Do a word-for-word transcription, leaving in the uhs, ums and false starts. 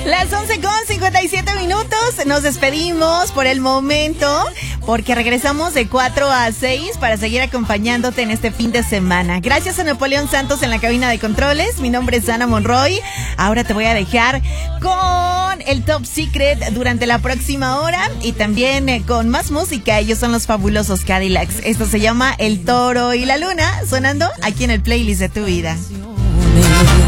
Las once con cincuenta y siete minutos. Nos despedimos por el momento, porque regresamos de cuatro a seis para seguir acompañándote en este fin de semana. Gracias a Napoleón Santos en la cabina de controles. Mi nombre es Ana Monroy. Ahora te voy a dejar con el Top Secret durante la próxima hora y también eh, con más música. Ellos son los fabulosos Cadillacs. Esto se llama El Toro y la Luna, sonando aquí en el playlist de tu vida.